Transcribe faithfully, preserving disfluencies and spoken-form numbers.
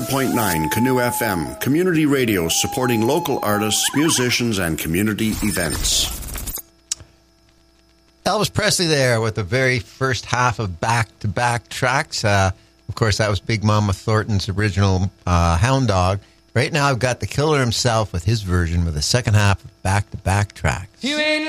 point nine Canoe F M, community radio supporting local artists, musicians, and community events. Elvis Presley there with the very first half of back-to-back tracks. Uh, of course, that was Big Mama Thornton's original uh, Hound Dog. Right now, I've got the killer himself with his version with the second half of back-to-back tracks. You ain't